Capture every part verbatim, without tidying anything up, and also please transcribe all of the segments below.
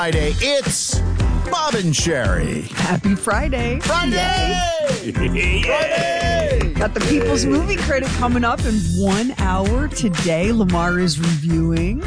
Friday. It's Bob and Sherry. Happy Friday. Friday! Friday! Got the People's Movie Critic coming up in one hour today. Lamar is reviewing.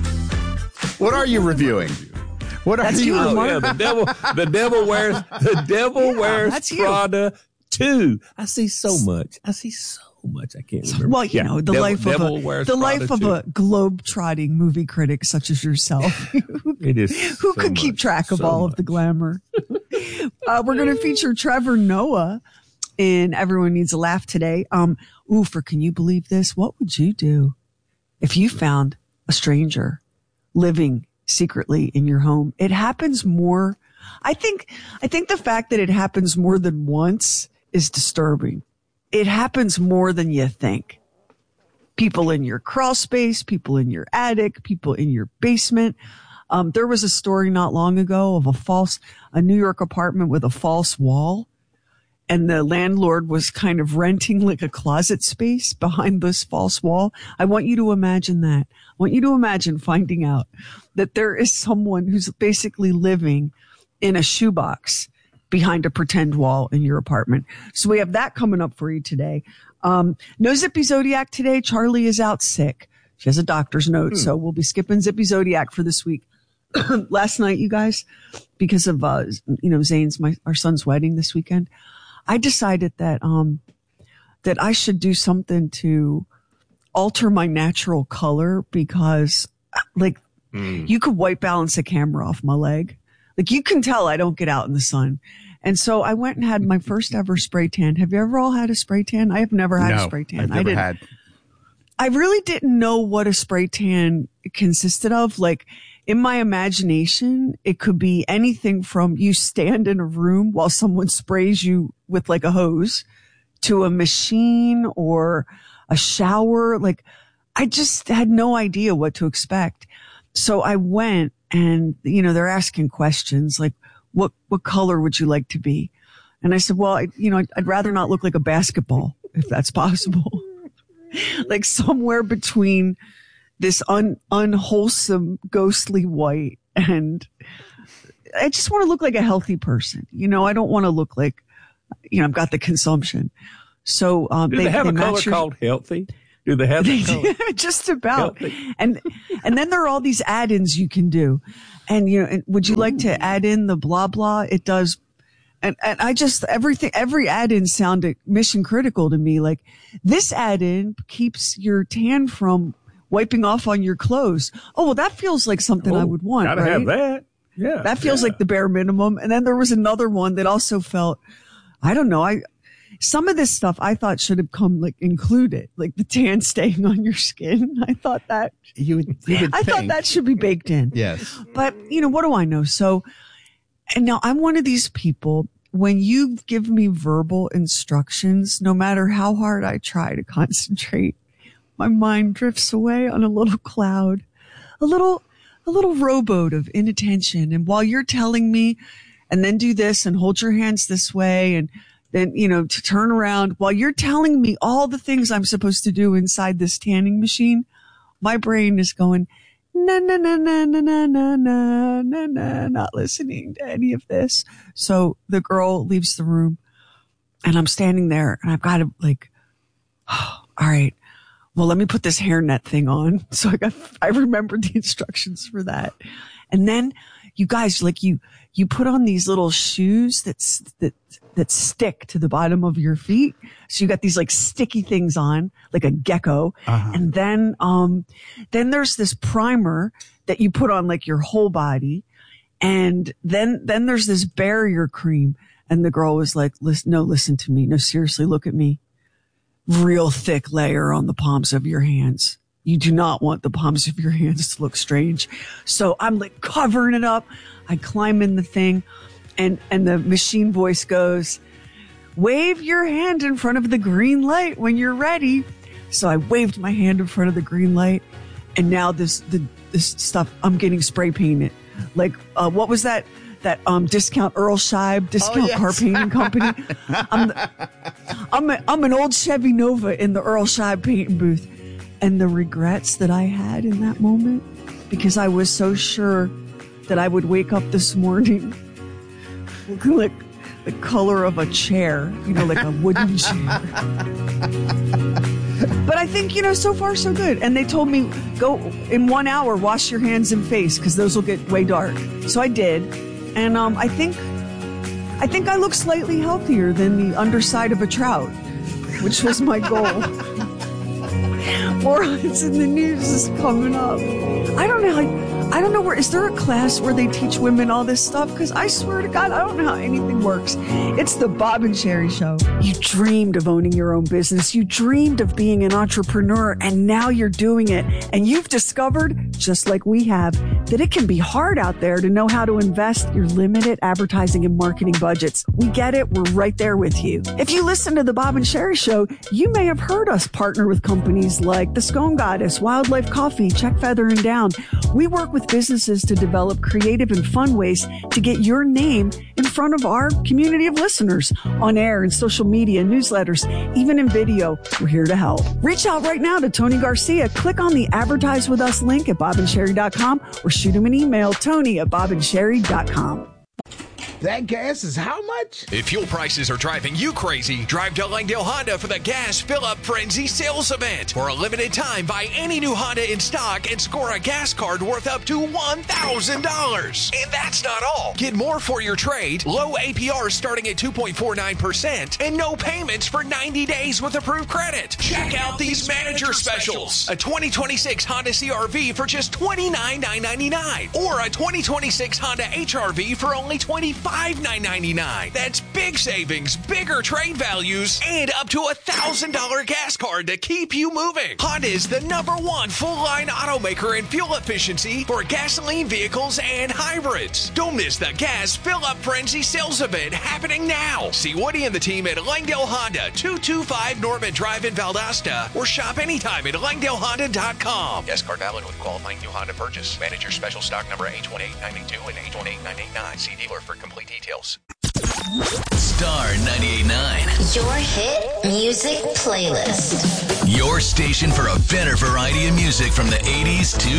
What are you reviewing? What are That's you? you, Oh, Lamar. yeah, the devil, the devil wears, the devil Yeah, wears that's you. Prada too. I see so much. I see so much. I can't remember. Well, you Yeah, know, the devil, life of devil a wears the Prada life of too. a globe-trotting movie critic such as yourself. It is. Who so could keep much, track of so all much. of the glamour? uh, we're going to feature Trevor Noah in Everyone Needs a Laugh today. Um, ooh, for can you believe this? What would you do if you found a stranger living secretly in your home? It happens more. I think, I think the fact that it happens more than once is disturbing. It happens more than you think. People in your crawl space, people in your attic, people in your basement. Um, there was a story not long ago of a false, a New York apartment with a false wall. And the landlord was kind of renting like a closet space behind this false wall. I want you to imagine that. I want you to imagine finding out that there is someone who's basically living in a shoebox behind a pretend wall in your apartment. So we have that coming up for you today. Um, no Zippy Zodiac today. Charlie is out sick. She has a doctor's note, so we'll be skipping Zippy Zodiac for this week. Last night, you guys, because of, uh, you know, Zane's, my, our son's wedding this weekend, I decided that, um, that I should do something to alter my natural color because like Mm. you could white balance a camera off my leg. Like you can tell I don't get out in the sun. And so I went and had my first ever spray tan. Have you ever all had a spray tan? I have never had no, a spray tan. I've I never didn't. had. I really didn't know what a spray tan consisted of. Like in my imagination, it could be anything from you stand in a room while someone sprays you with like a hose to a machine or a shower. Like I just had no idea what to expect. So I went and, you know, they're asking questions like, what, what color would you like to be? And I said, well, I, you know, I'd, I'd rather not look like a basketball if that's possible. Like somewhere between this un, unwholesome, ghostly white and I just want to look like a healthy person. You know, I don't want to look like, you know, I've got the consumption. So, um, Do they, they have they a color match your- called healthy? Do they have They that color? do, just about. Healthy. And, and then there are all these add-ins you can do. And, you know, and would you like to add in the blah, blah? It does. And, and I just, everything, every add-in sounded mission critical to me. Like this add-in keeps your tan from wiping off on your clothes. Oh, well, that feels like something I Oh, would want, Gotta right? have that. Yeah. That feels yeah. like the bare minimum. And then there was another one that also felt, I don't know, I, some of this stuff I thought should have come like included, like the tan staying on your skin. I thought that, You would, you would I thought think. that should be baked in. Yes. But, you know, what do I know? So, and now I'm one of these people, when you give me verbal instructions, no matter how hard I try to concentrate, my mind drifts away on a little cloud, a little, a little rowboat of inattention. And while you're telling me, and then do this and hold your hands this way and then, you know, to turn around, while you're telling me all the things I'm supposed to do inside this tanning machine, my brain is going, na na na na na na na na na na, not listening to any of this. So the girl leaves the room and I'm standing there and I've got to like, oh, all right, well, let me put this hairnet thing on. So I got, I remembered the instructions for that. And then you guys, like you, you put on these little shoes that's, that, that stick to the bottom of your feet. So you got these like sticky things on, like a gecko. Uh-huh. And then, um, then there's this primer that you put on like your whole body. And then, then there's this barrier cream. And the girl was like, listen, no, listen to me. No, seriously, look at me. Real thick layer on the palms of your hands. You do not want the palms of your hands to look strange. So I'm like covering it up. I climb in the thing and, and the machine voice goes, wave your hand in front of the green light when you're ready. So I waved my hand in front of the green light. And now this, the, this stuff, I'm getting spray painted. Like, uh, what was that? That, um, discount Earl Scheib, discount Oh, yes. car painting company. I'm, the, I'm, a, I'm an old Chevy Nova in the Earl Scheib painting booth. And the regrets that I had in that moment, because I was so sure that I would wake up this morning looking like the color of a chair, you know, like a wooden chair. But I think, you know, so far so good. And they told me, go in one hour, wash your hands and face because those will get way dark. So I did. And um, I think I think I look slightly healthier than the underside of a trout, which was my goal. More Hits in the News is coming up. I don't know how... I don't know where, is there a class where they teach women all this stuff? Because I swear to God, I don't know how anything works. It's the Bob and Sherry Show. You dreamed of owning your own business. You dreamed of being an entrepreneur, and now you're doing it. And you've discovered, just like we have, that it can be hard out there to know how to invest your limited advertising and marketing budgets. We get it. We're right there with you. If you listen to the Bob and Sherry Show, you may have heard us partner with companies like the Scone Goddess, Wildlife Coffee, Check Feather and Down. We work with businesses to develop creative and fun ways to get your name in front of our community of listeners on air and social media, newsletters, even in video. We're here to help. Reach out right now to Tony Garcia. Click on the Advertise With Us link at bob and sherry dot com or shoot him an email, Tony at bob and sherry dot com. That gas is how much? If fuel prices are driving you crazy, drive to Langdale Honda for the Gas Fill-Up Frenzy Sales Event. For a limited time, buy any new Honda in stock and score a gas card worth up to one thousand dollars. And that's not all. Get more for your trade, low A P R starting at two point four nine percent, and no payments for ninety days with approved credit. Check out these manager specials. A twenty twenty-six Honda C R V for just twenty-nine thousand nine hundred ninety-nine dollars or a twenty twenty-six Honda H R V for only twenty-five thousand nine hundred ninety-nine dollars. That's big savings, bigger trade values, and up to a one thousand dollars gas card to keep you moving. Honda is the number one full-line automaker in fuel efficiency for gasoline vehicles and hybrids. Don't miss the Gas Fill-Up Frenzy Sales Event happening now. See Woody and the team at Langdale Honda, two two five Norman Drive in Valdosta, or shop anytime at langdale honda dot com. Gas card valid with qualifying new Honda purchase. Manager special stock number H one eight nine eight two and H one eight nine eight nine. See dealer for complete details. Star ninety-eight point nine. Your hit music playlist. Your station for a better variety of music from the eighties to